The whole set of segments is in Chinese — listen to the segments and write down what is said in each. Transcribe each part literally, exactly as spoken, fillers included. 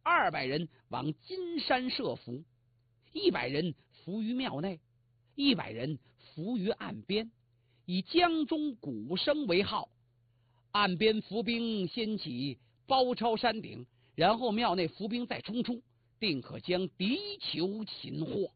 二百人往金山设伏，一百人伏于庙内，一百人伏于岸边，以江中鼓声为号。岸边伏兵先起，包抄山顶，然后庙内伏兵再冲出，定可将敌酋擒获。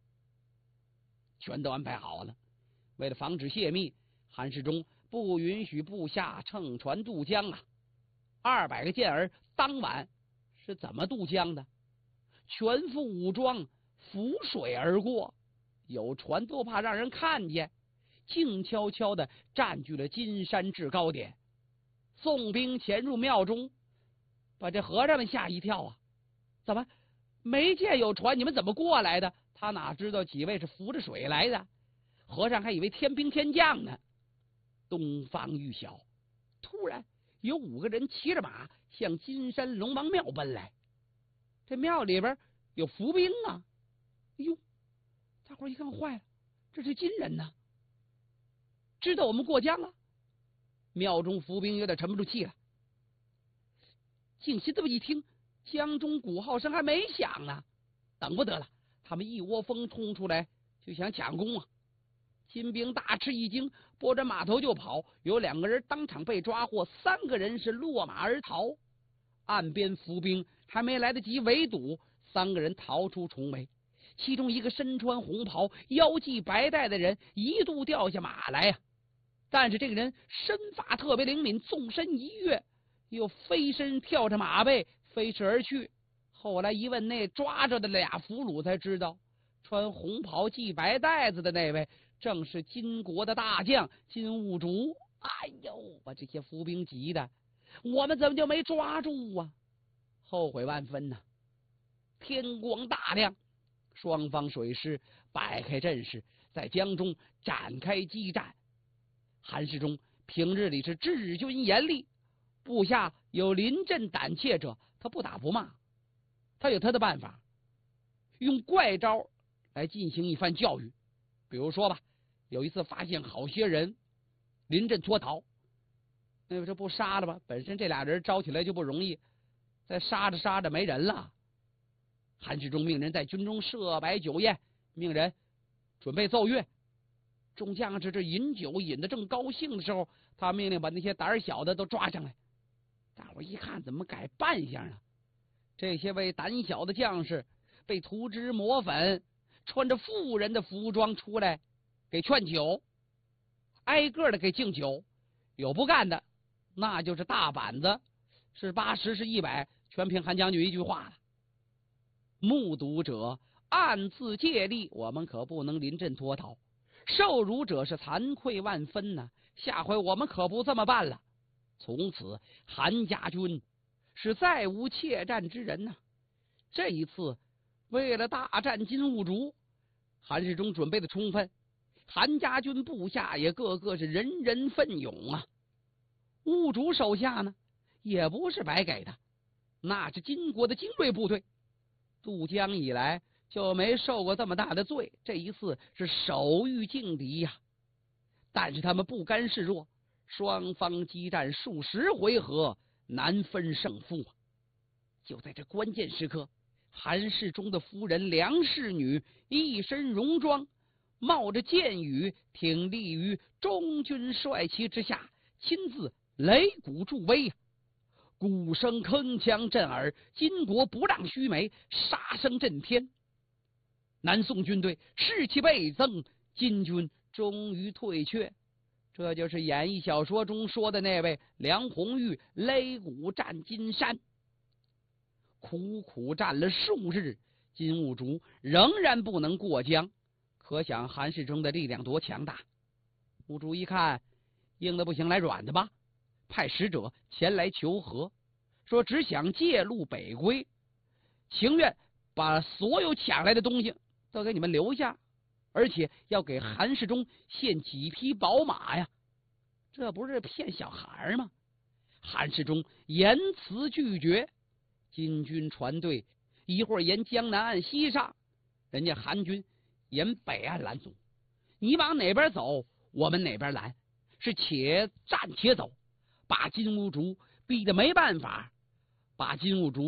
全都安排好了。为了防止泄密，韩世忠不允许部下乘船渡江啊。二百个健儿当晚是怎么渡江的？全副武装，浮水而过，有船都怕让人看见，静悄悄地占据了金山制高点。宋兵潜入庙中，把这和尚们吓一跳啊！怎么没见有船？你们怎么过来的？他哪知道几位是浮着水来的？和尚还以为天兵天将呢。东方欲晓，突然有五个人骑着马向金山龙王庙奔来。这庙里边有伏兵啊！哎呦，大伙一看坏了，这是金人呐！知道我们过江了。庙中伏兵有点沉不住气了。静心这么一听，江中鼓号声还没响呢，等不得了，他们一窝蜂冲出来就想抢功啊！金兵大吃一惊，拨着马头就跑，有两个人当场被抓获，三个人是落马而逃。岸边伏兵还没来得及围堵，三个人逃出重围，其中一个身穿红袍、腰系白带的人一度掉下马来呀、啊，但是这个人身法特别灵敏，纵身一跃，又飞身跳着马背飞驰而去。后来一问那抓着的俩俘虏，才知道穿红袍系白带子的那位正是金国的大将金兀术。哎呦，把这些伏兵急的，我们怎么就没抓住啊？后悔万分呐、啊！天光大亮，双方水师摆开阵势，在江中展开激战。韩世忠平日里是治军严厉，部下有临阵胆怯者，他不打不骂，他有他的办法，用怪招来进行一番教育。比如说吧，有一次发现好些人临阵脱逃，那这不杀了吗？本身这俩人招起来就不容易，再杀着杀着没人了。韩世忠命人在军中设摆酒宴，命人准备奏乐。众将士这饮酒饮得正高兴的时候，他命令把那些胆小的都抓上来。大伙一看，怎么改扮相了？这些位胆小的将士被涂脂抹粉，穿着妇人的服装出来给劝酒，挨个的给敬酒。有不干的，那就是大板子，是八十是一百，全凭韩将军一句话了。目睹者暗自戒厉，我们可不能临阵脱逃。受辱者是惭愧万分呐、啊，下回我们可不这么办了。从此韩家军是再无怯战之人呐、啊。这一次为了大战金兀术，韩世忠准备的充分，韩家军部下也个个是人人奋勇啊。兀术手下呢也不是白给的，那是金国的精锐部队，渡江以来就没受过这么大的罪，这一次是手谕劲敌呀、啊。但是他们不甘示弱，双方激战数十回合，难分胜负啊。就在这关键时刻，韩世忠的夫人梁氏女一身戎装，冒着箭雨，挺立于中军帅旗之下，亲自擂鼓助威啊。鼓声铿锵震耳，金国不让须眉，杀声震天。南宋军队士气倍增，金军终于退却。这就是演义小说中说的那位梁红玉擂鼓战金山。苦苦战了数日，金兀术仍然不能过江，可想韩世忠的力量多强大。兀术一看硬的不行，来软的吧，派使者前来求和，说只想借路北归，情愿把所有抢来的东西都给你们留下，而且要给韩世忠献几匹宝马呀！这不是骗小孩吗？韩世忠严词拒绝。金军船队一会儿沿江南岸西上，人家韩军沿北岸拦阻，你往哪边走，我们哪边拦，是且战且走，把金兀术逼得没办法，把金兀术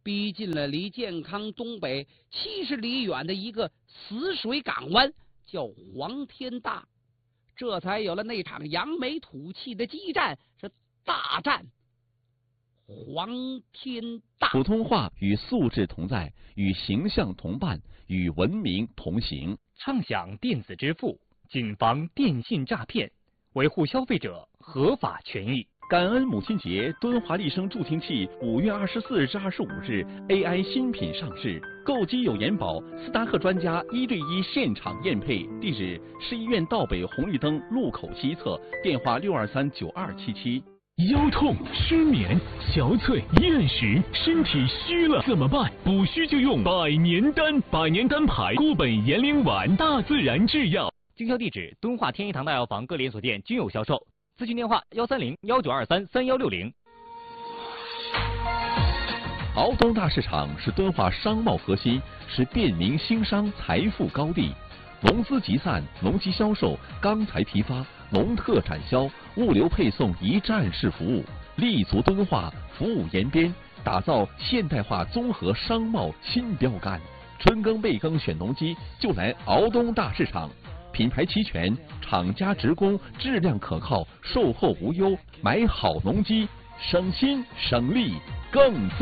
逼近了离健康东北七十里远的一个死水港湾，叫黄天大，这才有了那场扬眉吐气的激战，是大战黄天大。 普通话与素质同在，与形象同伴，与文明同行。 畅享电子支付，谨防电信诈骗，维护消费者合法权益。 感恩母亲节，敦华丽声助听器五月二十四日至二十五日 A I 新品上市，购机有延保，斯达克专家一对一现场验配。地址：市医院道北红绿灯路口西侧，电话六二三九二七七。 腰痛、失眠、憔悴、厌食，身体虚了怎么办？补虚就用百年丹，百年丹牌固本延龄丸，大自然制药。 经销地址：敦化天一堂大药房各连锁店均有销售。咨询电话：幺三零幺九二三三幺六零。 敖东大市场是敦化商贸核心，是便民兴商财富高地。农资集散、农机销售、钢材批发、农特产销、物流配送一站式服务，立足敦化，服务延边，打造现代化综合商贸新标杆。春耕备耕选农机，就来敖东大市场。品牌齐全，厂家直供，质量可靠，售后无忧，买好农机，省心省力更自